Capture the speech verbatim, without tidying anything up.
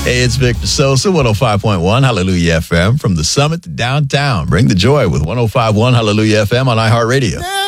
Hey, it's Victor Sosa, one oh five point one Hallelujah F M. From the summit to downtown. Bring the joy with one oh five point one Hallelujah F M on iHeartRadio.